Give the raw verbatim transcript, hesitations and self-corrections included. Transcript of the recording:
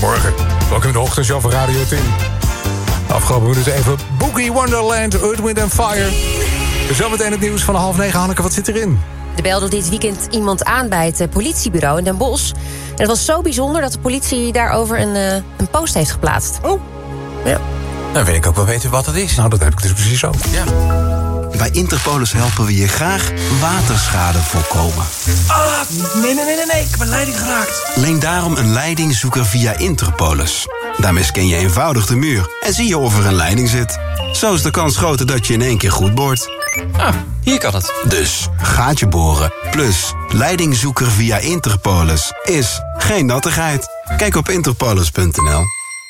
Goedemorgen. Welkom in de ochtendshow van Radio tien. Afgelopen minuten even Boogie Wonderland, Earth, Wind and Fire. Zometeen het nieuws van half negen. Hanneke, wat zit erin? Er belde dit weekend iemand aan bij het politiebureau in Den Bosch. En het was zo bijzonder dat de politie daarover een, uh, een post heeft geplaatst. Oh. Ja. Dan weet ik ook wel weten wat het is. Nou, dat heb ik dus precies zo. Ja. Bij Interpolis helpen we je graag waterschade voorkomen. Ah, nee, nee, nee, nee, nee. Ik heb een leiding geraakt. Leen daarom een leidingzoeker via Interpolis. Daarmee scan je eenvoudig de muur en zie je of er een leiding zit. Zo is de kans groter dat je in één keer goed boort. Ah, hier kan het. Dus gaatje boren plus leidingzoeker via Interpolis is geen nattigheid. Kijk op interpolis punt n l.